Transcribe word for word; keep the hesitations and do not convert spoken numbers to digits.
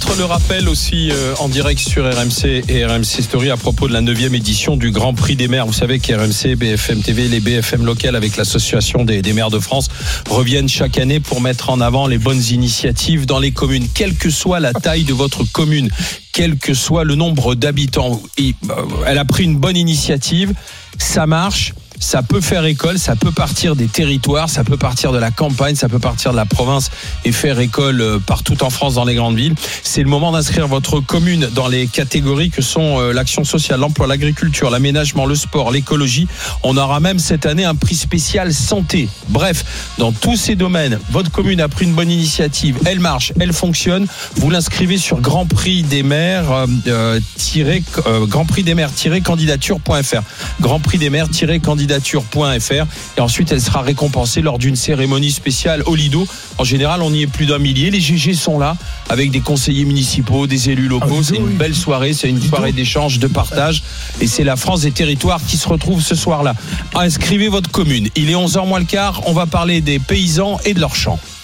Peut-être le rappel aussi euh, en direct sur R M C et R M C Story à propos de la neuvième édition du Grand Prix des maires. Vous savez qu'R M C, B F M T V, les B F M locales avec l'association des, des maires de France reviennent chaque année pour mettre en avant les bonnes initiatives dans les communes, quelle que soit la taille de votre commune, quel que soit le nombre d'habitants. Et, euh, elle a pris une bonne initiative, ça marche. Ça peut faire école, ça peut partir des territoires, ça peut partir de la campagne, ça peut partir de la province et faire école partout en France dans les grandes villes. C'est le moment d'inscrire votre commune dans les catégories que sont l'action sociale, l'emploi, l'agriculture, l'aménagement, le sport, l'écologie. On aura même cette année un prix spécial santé. Bref, dans tous ces domaines, votre commune a pris une bonne initiative, elle marche, elle fonctionne. Vous l'inscrivez sur Grand Prix des maires euh, tiré, euh, Grand Prix des maires candidature point f r. Grand Prix des maires candidature point f r et ensuite elle sera récompensée lors d'une cérémonie spéciale au Lido. En général, on y est plus d'un millier. Les G G sont là avec des conseillers municipaux, des élus locaux. Ah, c'est une belle soirée, c'est une soirée d'échange, de partage et c'est la France des territoires qui se retrouve ce soir-là. Inscrivez votre commune. Il est onze heures moins le quart. On va parler des paysans et de leurs champs.